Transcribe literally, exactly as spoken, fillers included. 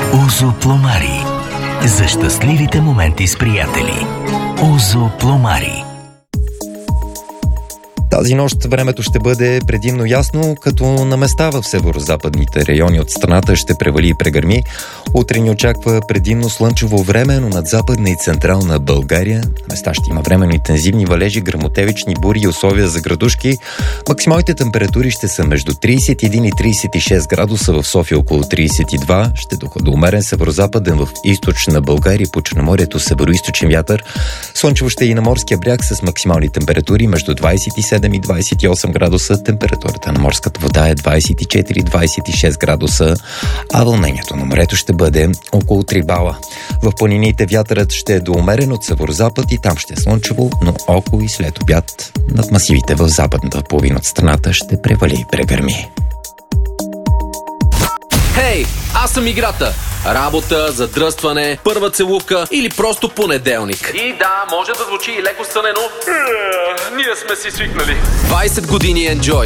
Озо Пломари. За щастливите моменти с приятели. Озо Пломари. Тази нощ времето ще бъде предимно ясно, като на места в северо-западните райони от страната ще превали и прегърми. Утре ни очаква предимно слънчево време, но над западна и централна България на места ще има временно интензивни валежи, гръмотевични бури и условия за градушки. Максималните температури ще са между трийсет и един и трийсет и шест градуса, в София около трийсет и два, ще духа до умерен северо-западен в източна България, по Черноморието северо-источен вятър. Слънчево ще е и на морския бряг с максимални температури между двийсет и седем и двийсет и осем градуса. Температурата на морската вода е двийсет и четири до двийсет и шест градуса, а вълнението на морето ще бъде около три бала. В планините вятърът ще е до умерен от северозапад и там ще е слънчево, но около и след обяд над масивите в западната половина от страната ще превали и прегърми. Хей, аз съм играта. Работа, задръстване, първа целувка или просто понеделник. И да, може да звучи и леко стънено. Ние сме си свикнали. двийсет години Enjoy.